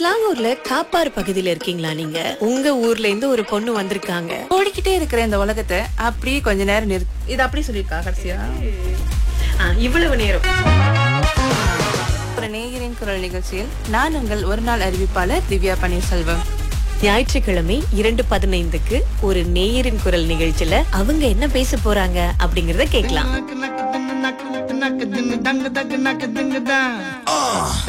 ஸ்லாங்கூர்ல காப்பாறு பகுதியில இருக்கீங்களா நீங்க? உங்க ஊர்ல இருந்து ஒரு பொண்ணு வந்திருக்காங்க. ஓடிக்கிட்டே இருக்கிற இந்த உலகத்தை அப்படியே கொஞ்ச நேரம் இது அப்படி சொல்லியிருக்கா கடைசியா. இவ்வளவு நேரம் ஒரு நேயரின் குரல் நிகழ்ச்சியில் நான் உங்கள் ஒரு நாள் அறிவிப்பாளர் திவ்யா பன்னீர்செல்வம். ஞாயிற்றுக்கிழமை 2:15க்கு ஒரு நேயரின் குரல் நிகழ்ச்சியில அவங்க என்ன பேச போறாங்க அப்படிங்கறத கேட்கலாம்.